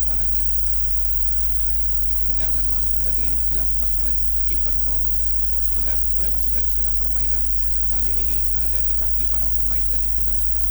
sarangnya. Tendangan langsung tadi dilakukan oleh kiper Rowens, sudah melewati garis tengah permainan. Kali ini ada di kaki para pemain dari timnas